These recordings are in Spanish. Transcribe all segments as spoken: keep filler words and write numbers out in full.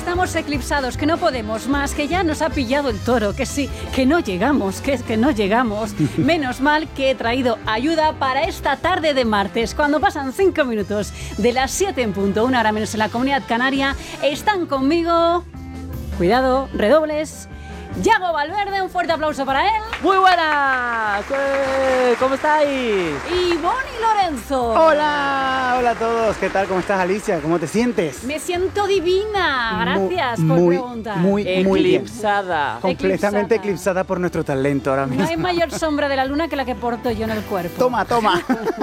estamos eclipsados, que no podemos más, que ya nos ha pillado el toro, que sí, que no llegamos, que es que no llegamos. Menos mal que he traído ayuda para esta tarde de martes, cuando pasan cinco minutos de las siete en punto, una hora menos en la Comunidad Canaria. Están conmigo, cuidado, redobles, Yago Valverde, un fuerte aplauso para él. ¡Muy buenas! ¿Cómo estáis? Y Bonnie Lorenzo. Hola, hola a todos. ¿Qué tal? ¿Cómo estás, Alicia? ¿Cómo te sientes? Me siento divina. Gracias muy, por muy, preguntar. Muy, muy bien. Eclipsada. Completamente Eclipsada. eclipsada por nuestro talento ahora mismo. No hay mayor sombra de la luna que la que porto yo en el cuerpo. Toma, toma.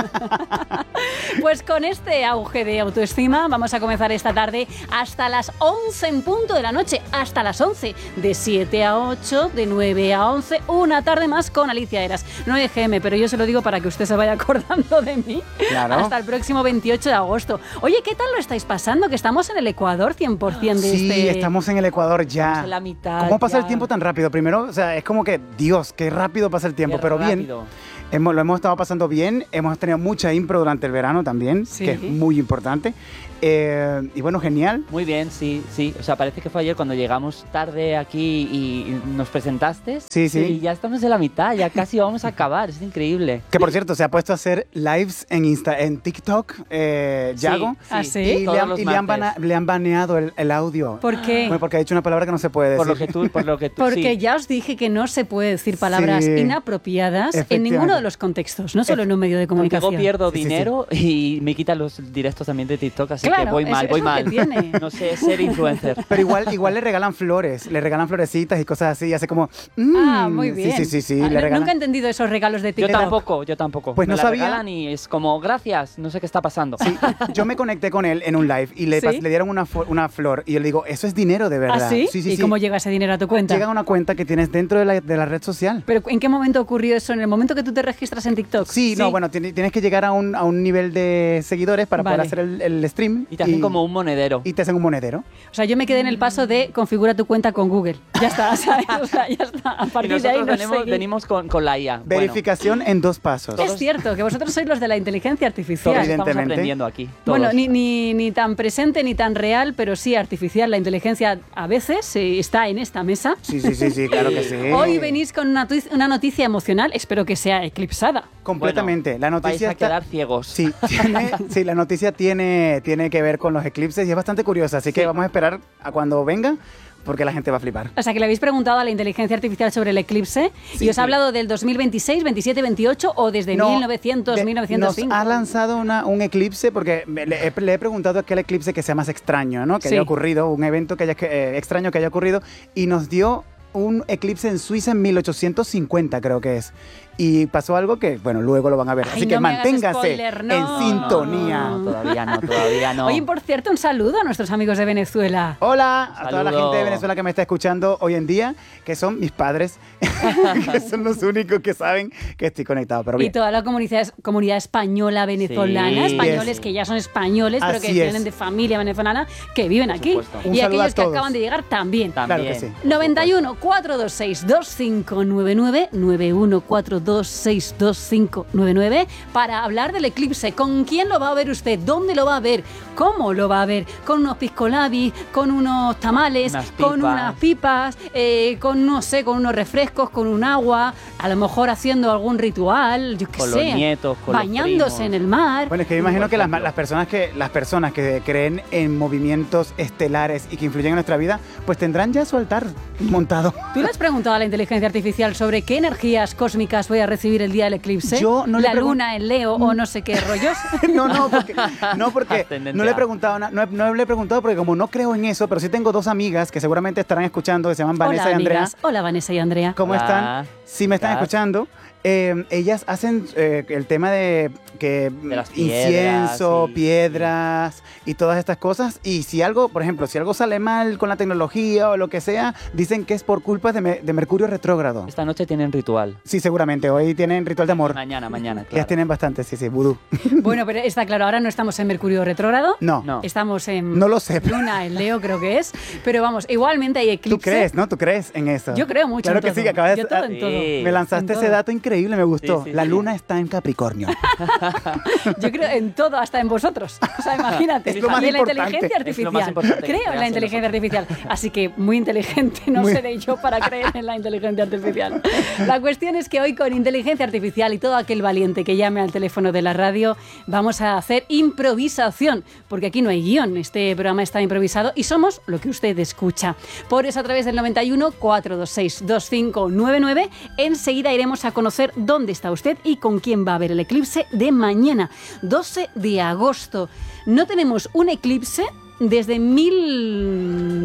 Pues con este auge de autoestima vamos a comenzar esta tarde hasta las once en punto de la noche. Hasta las once. De siete a ocho, de nueve a once. Una tarde más con Alicia Eras. No es G M, pero yo se lo digo para que usted se vaya acordando de mí. Claro. Hasta el próximo veintiocho de agosto. Oye, ¿qué tal lo estáis pasando? Que estamos en el Ecuador cien por ciento de Sí, este... estamos en el Ecuador ya. Estamos en la mitad. ¿Cómo pasa ya. el tiempo tan rápido? Primero, o sea, es como que, Dios, qué rápido pasa el tiempo, Qué pero bien. rápido. Hemos, lo hemos estado pasando bien, hemos tenido mucha impro durante el verano también, Sí. que es muy importante. Eh, y bueno, genial. Muy bien, sí, sí. O sea, parece que fue ayer cuando llegamos tarde aquí y nos presentaste. Sí, sí. Y ya estamos en la mitad, ya casi vamos a acabar. Es increíble. Que por cierto, se ha puesto a hacer lives en Insta, en TikTok, eh, Yago. ¿Ah, sí? Y, Todos le han, los y le, han martes. bana- le han baneado el, el audio. ¿Por qué? Bueno, porque ha dicho una palabra que no se puede decir. Por lo que tú, por lo que tú. Porque sí. ya os dije que no se puede decir palabras Sí. inapropiadas en Efectivamente. ninguno de los contextos, no solo en un medio de Porque comunicación. luego pierdo Sí, sí, sí. dinero y me quitan los directos también de TikTok, así Claro, que voy es- mal, es voy lo que mal. tiene. No sé ser influencer. Pero igual, igual le regalan flores, le regalan florecitas y cosas así, y hace como... mm, Ah, muy bien. Sí, sí, sí, sí, Ah, le no- regalan... Nunca he entendido esos regalos de Yo TikTok. tampoco, yo tampoco. Pues me no la sabía. regalan y es como, gracias, no sé qué está pasando. Sí, yo me conecté con él en un live y le, ¿Sí? pas- le dieron una, fo- una flor y yo le digo, eso es dinero de verdad. ¿Ah, sí? Sí, sí, ¿Y sí. cómo llega ese dinero a tu cuenta? Llega a una cuenta que tienes dentro de la, de la red social. ¿Pero en qué momento ocurrió eso? ¿En el momento que tú te registras en TikTok? Sí, no, bueno, tiene- tienes que llegar a un, a un nivel de seguidores para Vale. poder hacer el, el stream. Y te hacen como un monedero. Y te hacen un monedero. O sea, yo me quedé en el paso de configura tu cuenta con Google. Ya está, ¿sabes? O sea, ya está. A Y partir de ahí nosotros no venimos, seguí. venimos con, con la I A. Bueno, Verificación en dos pasos. Es cierto, que vosotros sois los de la inteligencia todos artificial. estamos Evidentemente. aprendiendo aquí. Bueno, todos. ni, ni, ni tan presente ni tan real, pero sí artificial. La inteligencia a veces eh, está en esta mesa. Sí, sí, sí, sí, claro que sí. Hoy venís con una, tu- una noticia emocional, espero que sea eclipsada. Completamente. La Vais noticia a está- quedar ciegos. Sí, tiene- sí, la noticia tiene, tiene que ver con los eclipses y es bastante curiosa, así que Sí. vamos a esperar a cuando venga porque la gente va a flipar. O sea, que le habéis preguntado a la inteligencia artificial sobre el eclipse Sí, y os ha sí. hablado del dos mil veintiséis, veintisiete, veintiocho o desde No, mil novecientos, de- mil novecientos cinco. Nos ha lanzado una- un eclipse porque me- le, he, le he preguntado aquel eclipse que sea más extraño, ¿no? Que Sí. haya ocurrido, un evento que haya, eh, extraño que haya ocurrido y nos dio un eclipse en Suiza en mil ochocientos cincuenta, creo que es. Y pasó algo que, bueno, luego lo van a ver. Ay, Así que no me hagas manténgase spoiler, no. en sintonía. No, no, todavía no, todavía no. Oye, por cierto, un saludo a nuestros amigos de Venezuela. Hola a toda la Saludo. gente de Venezuela que me está escuchando hoy en día, que son mis padres, que son los únicos que saben que estoy conectado. Pero Y bien, toda la comunidad, comunidad española venezolana, Sí. españoles Yes. que ya son españoles, pero que Así es. vienen de familia venezolana, que viven Por aquí. supuesto. Un Y saludo aquellos a que todos. acaban de llegar también. También. Claro que sí. noventa y uno, cuatrocientos veintiséis, veinticinco noventa y nueve, noventa y uno, cuatrocientos veintiséis, veinticinco noventa y nueve para hablar del eclipse. ¿Con quién lo va a ver usted? ¿Dónde lo va a ver? ¿Cómo lo va a ver? ¿Con unos piscolabis? ¿Con unos tamales? Unas ¿Con pipas. unas pipas? Eh, ¿Con, no sé, con unos refrescos? ¿Con un agua? A lo mejor haciendo algún ritual, yo qué Con los sé. nietos, con los bañándose primos. en el mar. bueno, es que me Por imagino que las, ejemplo. las personas que las personas que creen en movimientos estelares y que influyen en nuestra vida, pues tendrán ya su altar montado. ¿Tú le has preguntado a la inteligencia artificial sobre qué energías cósmicas voy a recibir el día del eclipse? Yo no le La pregun- luna en Leo o no sé qué rollos. No, no, porque, no, porque Ascendente no le he A. preguntado, na- no, he- no le he preguntado porque como no creo en eso, pero sí tengo dos amigas que seguramente estarán escuchando, que se llaman Vanessa Hola, y Andrea. amigas. Hola, Vanessa y Andrea. ¿Cómo Hola. están? Si me están ¿Estás? escuchando, eh, ellas hacen eh, el tema de que De las piedras, incienso, sí. piedras y todas estas cosas. Y si algo, por ejemplo, si algo sale mal con la tecnología o lo que sea, dicen que es por culpa de, me- de Mercurio retrógrado. Esta noche tienen ritual. Sí, seguramente. Hoy tienen ritual de amor. Mañana, mañana, Ellas claro. tienen bastante, sí, sí, vudú. Bueno, pero está claro, ahora no estamos en Mercurio retrógrado. No, No. Estamos en no lo sé. pero Luna en Leo, creo que es. Pero vamos, igualmente hay eclipse. Tú crees, ¿no? Tú crees en eso. Yo creo mucho Claro en que todo. sí, que acabas Yo todo en Sí, todo Me lanzaste en ese todo. dato increíble, me gustó. Sí, sí, la sí. luna está en Capricornio. Yo creo en todo, hasta en vosotros. O sea, imagínate. Es lo más y en la importante. inteligencia Es lo artificial. más importante que Creo en la creas en inteligencia artificial. Así que muy inteligente no Muy- seré yo para creer en la inteligencia artificial. La cuestión es que hoy con inteligencia artificial y todo aquel valiente que llame al teléfono de la radio, vamos a hacer improvisación. Porque aquí no hay guión. Este programa está improvisado y somos lo que usted escucha. Por eso a través del noventa y uno, cuatrocientos veintiséis, veinticinco noventa y nueve, enseguida iremos a conocer dónde está usted y con quién va a ver el eclipse de mañana, doce de agosto. No tenemos un eclipse desde mil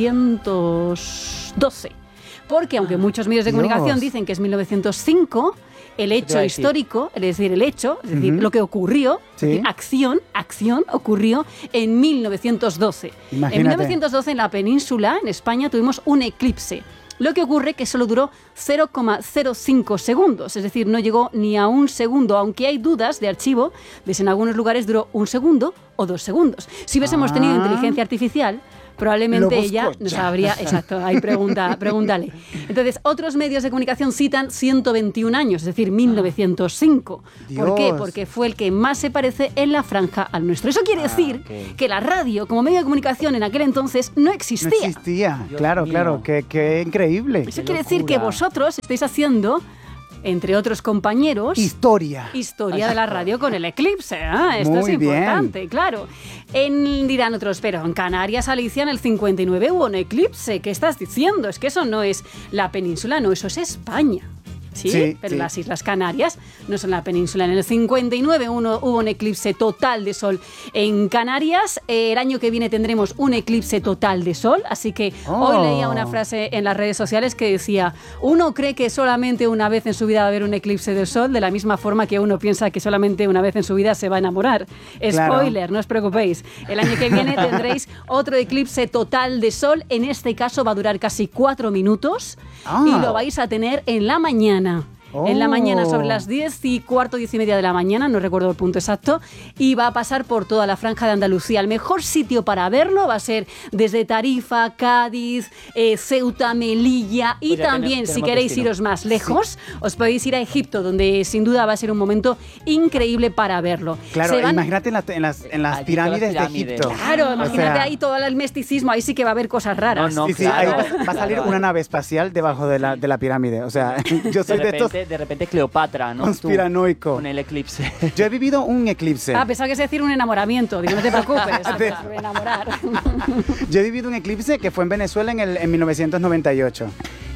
novecientos doce, porque aunque muchos medios de Dios. comunicación dicen que es mil novecientos cinco, el te iba hecho a decir. histórico, es decir, el hecho, es decir, Ujú. lo que ocurrió, Sí. es decir, acción, acción, ocurrió en mil novecientos doce. En Imagínate. mil novecientos doce en la península, en España, tuvimos un eclipse. Lo que ocurre que solo duró cero coma cero cinco segundos, es decir, no llegó ni a un segundo, aunque hay dudas de archivo de si en algunos lugares duró un segundo o dos segundos. Si hubiésemos tenido Ah. inteligencia artificial, probablemente Lo ella busco nos ya. habría... Exacto, ahí pregunta, pregúntale. Entonces, otros medios de comunicación citan ciento veintiún años, es decir, mil novecientos cinco. ¿Por qué? Dios. Porque fue el que más se parece en la franja al nuestro. Eso quiere Ah, decir ok. que la radio, como medio de comunicación en aquel entonces, no No existía. existía. Dios claro, mío. claro. Qué, qué increíble. Eso Qué quiere decir que locura. vosotros estáis haciendo, entre otros compañeros, Historia. historia de la radio con el eclipse. ¿Ah? Esto Muy es bien. importante, claro. En, dirán otros, pero en Canarias, Alicia, en el cincuenta y nueve hubo un eclipse. ¿Qué estás diciendo? Es que eso no es la península, no, eso es España. ¿Sí? Sí, Pero sí. las Islas Canarias no son la península. En el cincuenta y nueve uno, hubo un eclipse total de sol en Canarias. Eh, El año que viene tendremos un eclipse total de sol. Así que Oh. hoy leía una frase en las redes sociales que decía: uno cree que solamente una vez en su vida va a haber un eclipse de sol, de la misma forma que uno piensa que solamente una vez en su vida se va a enamorar. Claro. Spoiler, no os preocupéis. El año que viene tendréis otro eclipse total de sol. En este caso va a durar casi cuatro minutos Ah. y lo vais a tener en la mañana. En la Oh. mañana, sobre las diez y cuarto, diez y media de la mañana, no recuerdo el punto exacto, y va a pasar por toda la franja de Andalucía. El mejor sitio para verlo va a ser desde Tarifa, Cádiz, eh, Ceuta, Melilla, y Pues ya también, tenemos- si tenemos queréis destino. iros más lejos, os podéis ir a Egipto, donde sin duda va a ser un momento increíble para verlo. Claro, Se van- imagínate en, la- en las, en las Allí pirámides, todas las de pirámides. Egipto. Claro, O imagínate sea, ahí todo el misticismo, ahí sí que va a haber cosas raras. No, no, Sí, sí, claro. ahí va, va a salir Claro. una nave espacial debajo de la, de la pirámide. O sea, yo soy de, de estos repente, de repente Cleopatra, ¿no? Tú, conspiranoico. con el eclipse. Yo he vivido un eclipse. Ah, pensaba que es decir un enamoramiento. Digo, no te preocupes, voy a enamorar. Yo he vivido un eclipse que fue en Venezuela en, el, en mil novecientos noventa y ocho.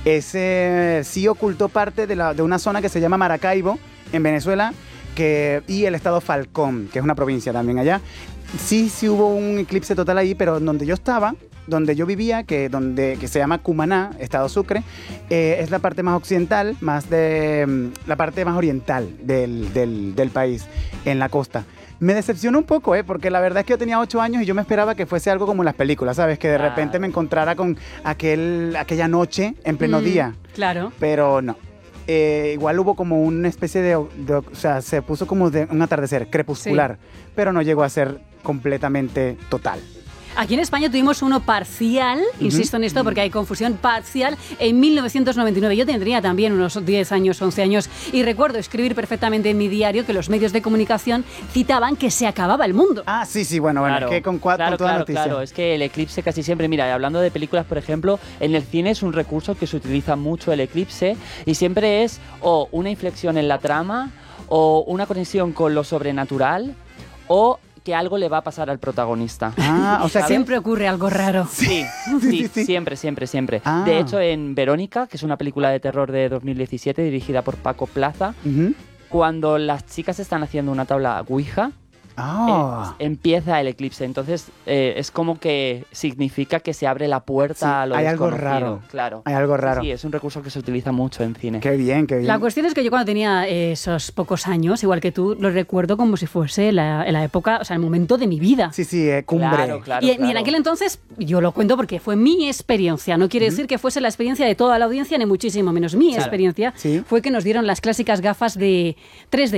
Ese sí ocultó parte de, la, de una zona que se llama Maracaibo, en Venezuela, que, y el estado Falcón, que es una provincia también allá. Sí, sí hubo un eclipse total ahí, pero donde yo estaba, donde yo vivía, que, donde, que se llama Cumaná, estado Sucre, eh, es la parte más occidental, más de mm, la parte más oriental del, del, del país, en la costa. Me decepcionó un poco, ¿eh? Porque la verdad es que yo tenía ocho años y yo me esperaba que fuese algo como en las películas, ¿sabes? Que de Claro. repente me encontrara con aquel, aquella noche en pleno Mm, día. Claro. Pero no. Eh, igual hubo como una especie de, de- O sea, se puso como de un atardecer crepuscular, pero no llegó a ser completamente total. Aquí en España tuvimos uno parcial, insisto en esto porque hay confusión, parcial en mil novecientos noventa y nueve. Yo tendría también unos diez años, once años, y recuerdo escribir perfectamente en mi diario que los medios de comunicación citaban que se acababa el mundo. Ah, sí, sí, bueno, bueno, Claro, que con, cua- claro, con toda claro, noticia. claro. Es que el eclipse casi siempre, mira, y hablando de películas, por ejemplo, en el cine es un recurso que se utiliza mucho el eclipse y siempre es o una inflexión en la trama o una conexión con lo sobrenatural o que algo le va a pasar al protagonista. Ah, o sea, que Siempre ocurre algo raro. Sí, sí, sí, sí. siempre, siempre, siempre. Ah. De hecho, en Verónica, que es una película de terror de dos mil diecisiete dirigida por Paco Plaza, Ujú. cuando las chicas están haciendo una tabla Ouija, Ah. eh, empieza el eclipse. Entonces, eh, es como que significa que se abre la puerta Sí, a lo hay algo desconocido. raro. Claro. Hay algo raro. Sí, sí, es un recurso que se utiliza mucho en cine. Qué bien, qué bien. La cuestión es que yo cuando tenía esos pocos años, igual que tú, lo recuerdo como si fuese la, la época, o sea, el momento de mi vida. Sí, sí, eh, cumbre. Claro, claro, y, y en claro. aquel entonces, yo lo cuento porque fue mi experiencia. No quiere decir que fuese la experiencia de toda la audiencia, ni muchísimo menos. Mi Claro. experiencia Sí. fue que nos dieron las clásicas gafas de tres D.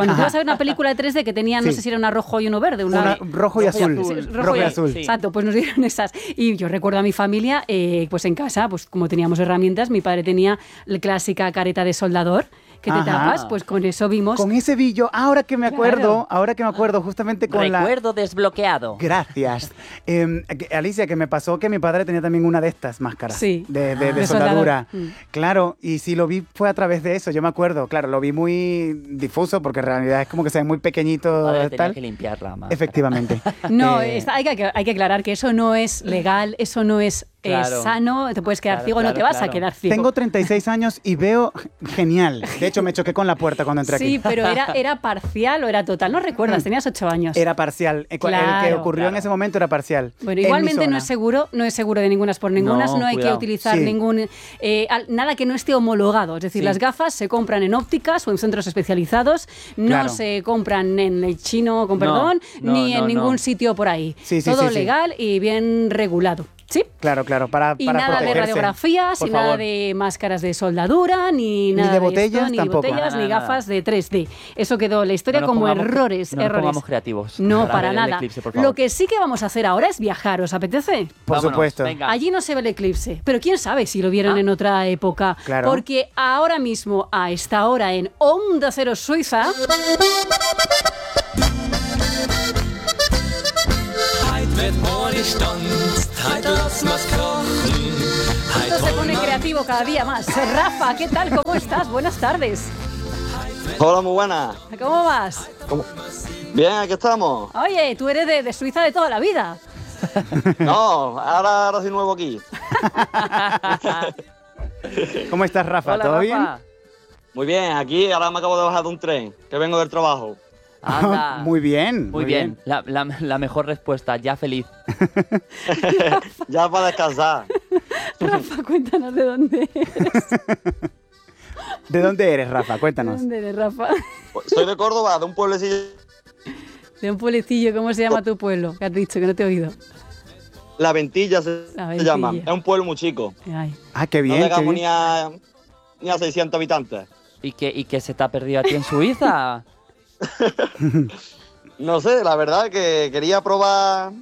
Cuando tú Ajá. vas a ver una película de tres D que tenía, no Sí. sé si era una rojo y uno verde. Una, Una- rojo y azul. Sí, rojo, Rojo y y azul. azul. Sí. Exacto, pues nos dieron esas. Y yo recuerdo a mi familia, eh, pues en casa, pues como teníamos herramientas, mi padre tenía la clásica careta de soldador que te Ajá. tapas, pues con eso vimos. Con ese billo, ahora que me acuerdo, Claro. ahora que me acuerdo, justamente con la... Recuerdo desbloqueado. Gracias. Eh, que- Alicia, que me pasó que mi padre tenía también una de estas máscaras. Sí. De, de- Ah. de De soldadura. soldador. Mm. Claro, y si lo vi fue a través de eso, yo me acuerdo. Claro, lo vi muy difuso porque en realidad es como que se ve muy pequeñito. Padre, tenía tal. que limpiar la máscara. Efectivamente. No, Eh, está- hay, que, hay que aclarar que eso no es legal, eso no es eh, Claro. sano, te puedes quedar Claro, ciego, no claro, te vas claro. a quedar ciego. Tengo treinta y seis años y veo genial. De hecho, me choqué con la puerta cuando entré Sí, aquí. pero era, era parcial o era total, no recuerdas, tenías ocho años. Era parcial. El cu- el que Claro, ocurrió claro. en ese momento era parcial. Bueno, En mi igualmente no zona. es seguro, no es seguro de ningunas por ningunas, No, no, hay cuidado. que utilizar Sí. ningún eh, al- nada que no esté homologado, es decir, Sí. las gafas se compran en ópticas o en centros especializados, no Claro. se compran en el chino, con No, perdón, no, ni en no, ningún no. sitio por ahí. Sí, sí, Todo sí, sí. legal y bien regulado. ¿Sí? Claro, claro, para, Y para nada de protegerse. radiografías, Por y nada favor. de máscaras de soldadura, ni Ni nada de esto, botellas ni tampoco. botellas, Nada, ni nada, gafas de tres D. Eso quedó la historia No nos como pongamos- errores, no nos errores. pongamos creativos No, para para ver el nada. eclipse, por favor. Lo que sí que vamos a hacer ahora es viajar, ¿os apetece? Por Vámonos, supuesto. venga. Allí no se ve el eclipse, pero quién sabe si lo vieron Ah. en otra época. Claro. Porque ahora mismo, a esta hora, en Onda Cero Suiza, Heit wird ohne Stand, heit lass mal's kochen. esto se pone creativo cada día más. Rafa, ¿qué tal? ¿Cómo estás? Buenas tardes. Hola, muy buenas. ¿Cómo vas? ¿Cómo? Bien, aquí estamos. Oye, tú eres de, de Suiza de toda la vida. No, ahora, ahora soy nuevo aquí. ¿Cómo estás, Rafa? Hola, ¿Todo Rafa. bien? Muy bien, aquí ahora me acabo de bajar de un tren, que vengo del trabajo. Anda. Muy bien. Muy bien. La, la- la mejor respuesta, ya feliz. Ya para descansar. Rafa, cuéntanos de dónde eres. ¿De dónde eres, Rafa? ¿De Cuéntanos. dónde eres, Rafa? Soy de Córdoba, de un pueblecillo. De un pueblecillo, ¿cómo se llama tu pueblo? Que has dicho, que no te he oído. La Ventilla se, La se Ventilla. llama. Es un pueblo muy chico. Ay. Ah, qué No bien, qué llegamos bien. ni a, ni a seiscientos habitantes. ¿Y que, ¿Y que se te ha perdido a ti en Suiza? No sé, la verdad que quería probar.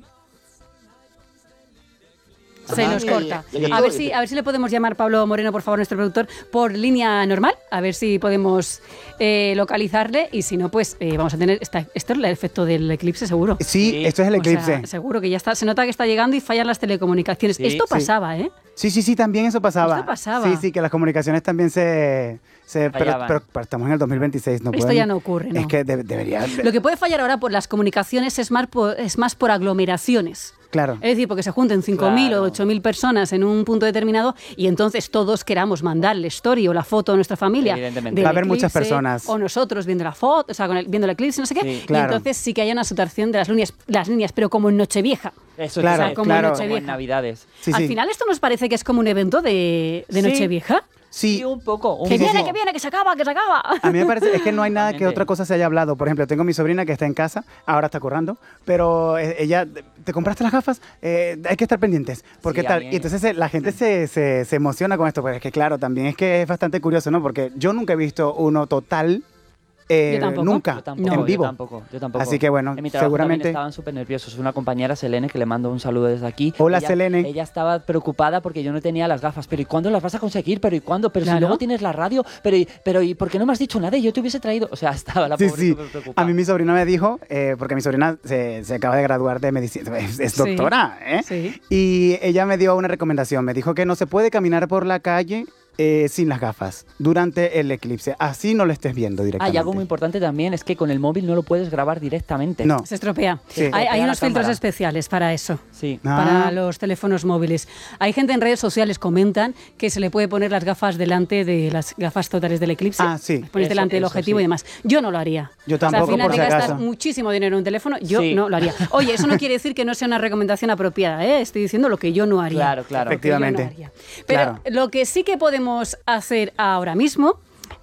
Se Ajá, nos y- corta. y aquí A ver, estoy. si, a ver si le podemos llamar Pablo Moreno, por favor, nuestro productor, por línea normal. A ver si podemos eh, localizarle. Y si no, pues eh, vamos a tener. Esta, esto es el efecto del eclipse, seguro. Sí, Sí. esto es el O sea, eclipse. seguro que ya está. Se nota que está llegando y fallan las telecomunicaciones. Sí, esto sí. pasaba, ¿eh? Sí, sí, sí, también eso pasaba. Esto pasaba. Sí, sí, que las comunicaciones también se... se pero, Fallaban. pero- pero estamos en el dos mil veintiséis, no Esto pueden- ya no ocurre, ¿no? Es que de- debería... Lo que puede fallar ahora por las comunicaciones es más por, es más por aglomeraciones. Claro. Es decir, porque se junten cinco mil Claro. o ocho mil personas en un punto determinado y entonces todos queramos mandar el story o la foto a nuestra familia. Evidentemente. del Va a haber muchas eclipse, personas. O nosotros viendo la foto, o sea, con el- viendo el eclipse, no sé qué. Sí, y claro. entonces sí que haya una saturación de las líneas, las líneas, pero como en Nochevieja. Eso Claro, es, como en claro. como en Nochevieja. Navidades. Sí, Al sí. final esto nos parece que es como un evento de, de Sí. Nochevieja. Sí, Sí, un poco. Un Que sí, viene, sí. que viene, que se acaba, que se acaba. a mí me parece, es que no hay nada que Totalmente. otra cosa se haya hablado. Por ejemplo, tengo mi sobrina que está en casa, ahora está currando, pero eh, ella, ¿te compraste las gafas? Eh, hay que estar pendientes, porque Sí, a tal. mí- Y entonces eh, la gente se, se, se emociona con esto, pero es que claro, también es que es bastante curioso, ¿no? Porque yo nunca he visto uno total, eh, Yo tampoco. nunca, Yo tampoco, en vivo. Yo tampoco, yo tampoco. Así que bueno, en mi trabajo seguramente- también estaban súper nerviosos. Una compañera, Selene, que le mando un saludo desde aquí. Hola, ella, Selene. Ella estaba preocupada porque yo no tenía las gafas. Pero ¿y cuándo las vas a conseguir? ¿Pero y cuándo? Pero Claro. si luego tienes la radio. ¿Pero y, pero ¿y por qué no me has dicho nada? Y yo te hubiese traído... O sea, estaba la Sí, pobre sí. súper preocupada. A mí mi sobrina me dijo, eh, porque mi sobrina se, se acaba de graduar de medicina, es, es Sí. doctora, ¿eh? Sí. Y ella me dio una recomendación, me dijo que no se puede caminar por la calle eh, sin las gafas durante el eclipse, así no lo estés viendo Ah, directamente. y algo muy importante también es que con el móvil no lo puedes grabar directamente. No. Se estropea. Sí. Hay, Estropea hay la unos filtros cámara. especiales para eso. Sí. Ah. Para los teléfonos móviles. Hay gente en redes sociales comentan que se le puede poner las gafas delante de las gafas totales del eclipse. Ah, sí. Las pones Eso- delante del eso objetivo sí. y demás. Yo no lo haría. Yo O sea, tampoco, al final por te si gastas acaso. muchísimo dinero en un teléfono. Yo Sí. no lo haría. Oye, eso no quiere decir que no sea una recomendación apropiada, ¿eh? Estoy diciendo lo que yo no haría. Claro, claro. Lo que yo no Efectivamente. haría. Pero Claro. lo que sí que podemos hacer ahora mismo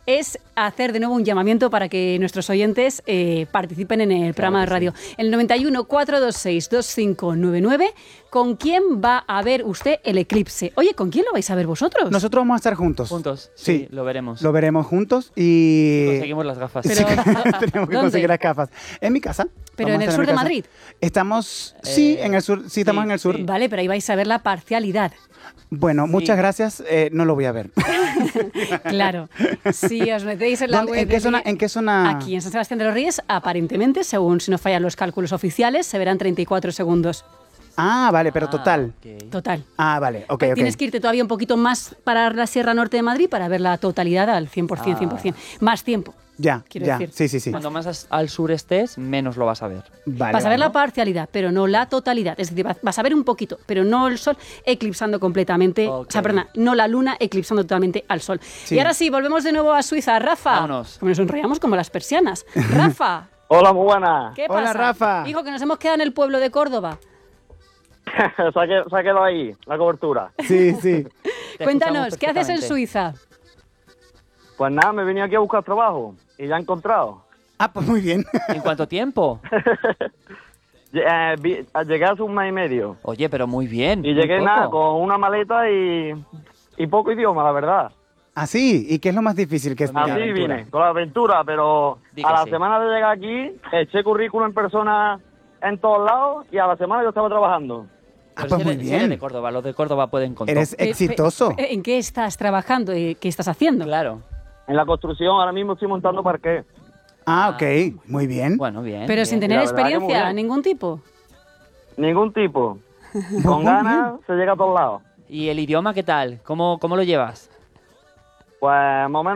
es hacer de nuevo un llamamiento para que nuestros oyentes eh, participen en el programa de radio. El noventa y uno, cuatrocientos veintiséis, veinticinco noventa y nueve. ¿Con quién va a ver usted el eclipse? Oye, ¿con quién lo vais a ver vosotros? Nosotros vamos a estar juntos. Juntos, Sí. sí, lo veremos. Lo veremos juntos y... Conseguimos las gafas. Pero- Tenemos que ¿dónde? conseguir las gafas. En mi casa. Pero Vamos en a el estar sur mi de casa. Madrid. Estamos, sí, Eh, en el sur. Sí, estamos sí, en el sur. sí. Vale, pero ahí vais a ver la parcialidad. Bueno, muchas Sí. gracias. eh, no lo voy a ver. Claro. Si os metéis en la ¿Dónde- web... ¿En qué de- zona? ¿En qué zona? Aquí, en San Sebastián de los Reyes, aparentemente, según si no fallan los cálculos oficiales, se verán treinta y cuatro segundos. Ah, vale, pero Ah, total. ok. Total. Ah, vale, ok, ok. Tienes que irte todavía un poquito más para la Sierra Norte de Madrid para ver la totalidad al cien por ciento, cien por ciento. Más tiempo. Ya, quiero ya. decir. Sí, sí, sí. Cuando más as- al sur estés, menos lo vas a ver. Vale, Vas a ver vale. la parcialidad, pero no la totalidad. Es decir, vas- vas a ver un poquito, pero no el sol eclipsando completamente. Ok. O sea, perdona, no la luna eclipsando totalmente al sol. Y ahora sí, volvemos de nuevo a Suiza. Rafa. Vámonos. Como nos enrollamos como las persianas. Rafa. Hola, muy buena. ¿Qué Hola, pasa? Rafa. Hijo, que nos hemos quedado en el pueblo de Córdoba. se, ha quedado, se ha quedado ahí, la cobertura. Sí, sí. Te Cuéntanos, escuchamos ¿qué haces en perfectamente. Suiza? Pues nada, me vine aquí a buscar trabajo y ya he encontrado. Ah, pues muy bien. ¿En cuánto tiempo? Lle- eh, vi- llegué hace un mes y medio. Oye, pero muy bien. Y muy llegué poco. nada, con una maleta y, y poco idioma, la verdad. Ah, sí. ¿Y qué es lo más difícil que es? Pues mira, Así aventura. vine, con la aventura, pero Di a que la sí. semana de llegar aquí, eché currículum en persona en todos lados y a la semana yo estaba trabajando. Ah, Pero pues si muy eres- si eres de bien. Córdoba, los de Córdoba pueden contar. Eres Eh, exitoso. pe- ¿En qué estás trabajando? Eh, ¿Qué estás haciendo? Claro. En la construcción ahora mismo estoy montando parqué. Ah, ok. Muy bien. Bueno, bien. Pero bien. sin tener La verdad que muy experiencia, bien. ningún tipo. Ningún tipo. Con ganas se llega a todos lados. ¿Y el idioma qué tal? ¿Cómo, cómo lo llevas? Pues más o menos